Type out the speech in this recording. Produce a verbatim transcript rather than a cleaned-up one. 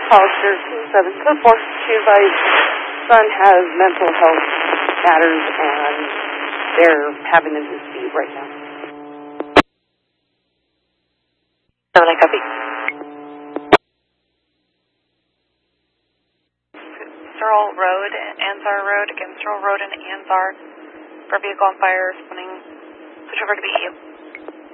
Hollister two seven two four. She advised son has mental health matters and they're having a dispute right now. seven, I copy. Searle Road, Anzar Road, again, Searle Road and Anzar for vehicle on fire, responding. Switch over to the E U.